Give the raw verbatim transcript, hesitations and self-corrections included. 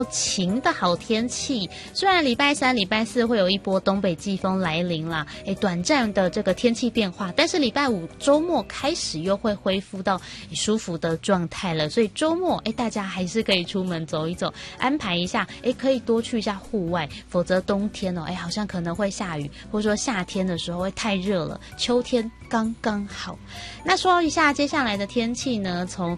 晴的好天气，虽然礼拜三、礼拜四会有一波东北季风来临啦，哎，短暂的这个天气变化，但是礼拜五周末开始又会恢复到舒服的状态了，所以周末哎，大家还是可以出门走一走，安排一下，哎，可以多去一下户外，否则冬天哦，哎，好像可能会下雨，或者说夏天的时候会太热了，秋天刚刚好。那说一下接下来的天气呢，从